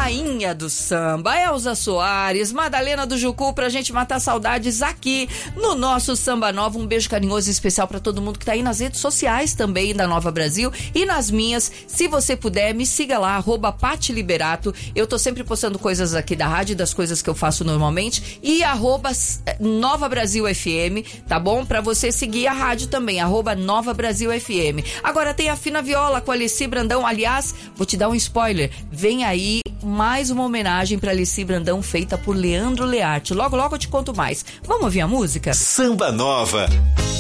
rainha do samba, Elza Soares, Madalena do Jucu, pra gente matar saudades aqui no nosso Samba Nova. Um beijo carinhoso e especial pra todo mundo que tá aí nas redes sociais também da Nova Brasil e nas minhas. Se você puder, me siga lá, @Pati Liberato. Eu tô sempre postando coisas aqui da rádio, das coisas que eu faço normalmente, e @Nova Brasil FM, tá bom? Pra você seguir a rádio também, @Nova Brasil FM. Agora tem a Fina Viola com a Alici Brandão. Aliás, vou te dar um spoiler, vem aí mais uma homenagem pra Alici Brandão feita por Leandro Learte. Logo, logo eu te conto mais. Vamos ouvir a música? Samba Nova.